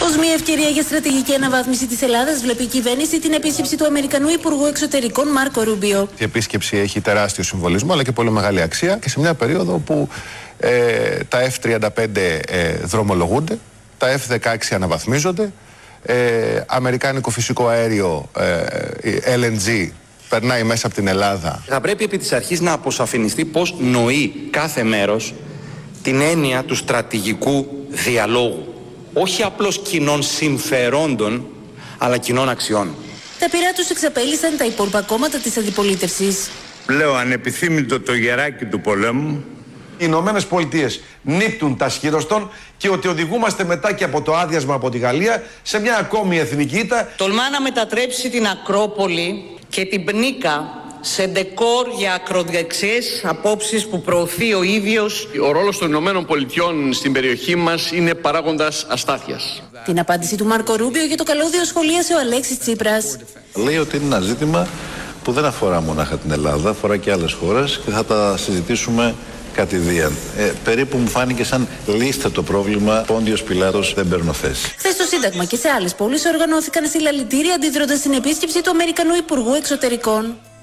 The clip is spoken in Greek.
Ως μια ευκαιρία για στρατηγική αναβάθμιση της Ελλάδας, βλέπει η κυβέρνηση την επίσκεψη του Αμερικανού Υπουργού Εξωτερικών Μάρκο Ρούμπιο. Η επίσκεψη έχει τεράστιο συμβολισμό αλλά και πολύ μεγάλη αξία και σε μια περίοδο που τα F-35 δρομολογούνται, τα F-16 αναβαθμίζονται, αμερικάνικο φυσικό αέριο LNG περνάει μέσα από την Ελλάδα. Θα πρέπει επί της αρχής να αποσαφινιστεί πώς νοεί κάθε μέρος την έννοια του στρατηγικού διαλόγου. Όχι απλώς κοινών συμφερόντων, αλλά κοινών αξιών. Τα πειρά τους εξαπέλυσαν τα υπόλοιπα κόμματα της αντιπολίτευσης. Λέω ανεπιθύμητο το γεράκι του πολέμου. Οι Ηνωμένες Πολιτείες νύπτουν τα σχήρωστον και ότι οδηγούμαστε μετά και από το άδειασμα από τη Γαλλία σε μια ακόμη εθνική ήττα. Τολμά να μετατρέψει την Ακρόπολη και την Πνίκα σε ντεκόρ για ακροδεξιές απόψεις που προωθεί ο ίδιος. Ο ρόλος των Ηνωμένων Πολιτειών στην περιοχή μας είναι παράγοντας αστάθειας. Την απάντηση του Μάρκο Ρούμπιο για το καλώδιο σχολίασε ο Αλέξης Τσίπρας. Λέει ότι είναι ένα ζήτημα που δεν αφορά μονάχα την Ελλάδα, αφορά και άλλες χώρες και θα τα συζητήσουμε κατηδίαν. Περίπου μου φάνηκε σαν λύστε το πρόβλημα, Πόντιος Πιλάτος δεν παίρνω θέση. Χθες στο Σύνταγμα και σε άλλες πόλεις οργανώθηκαν συλλαλητήρια αντιδρώντας στην επίσκεψη του Αμερικανού Υπουργού Εξωτερικών.